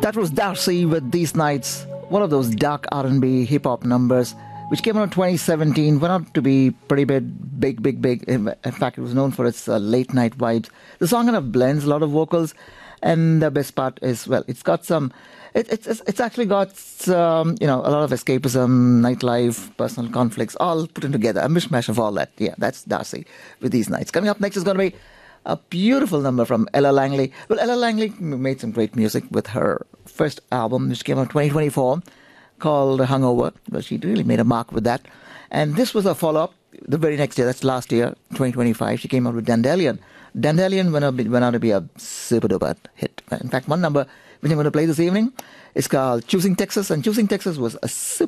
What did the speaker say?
That was Darcy with These Nights, one of those dark R&B hip-hop numbers which came out in 2017, went out to be pretty big. In fact, it was known for its late-night vibes. The song kind of blends a lot of vocals, and the best part is, well, it's got some... It's actually got a lot of escapism, nightlife, personal conflicts, all put in together. A mishmash of all that. Yeah, that's Darcy with These Nights. Coming up next is going to be a beautiful number from Ella Langley. Well, Ella Langley made some great music with her first album, which came out in 2024, called Hungover. Well, she really made a mark with that. And this was a follow-up the very next year. That's last year, 2025. She came out with Dandelion. Dandelion went out to be a super-duper hit. In fact, one number which I'm going to play this evening is called Choosing Texas. And Choosing Texas was a super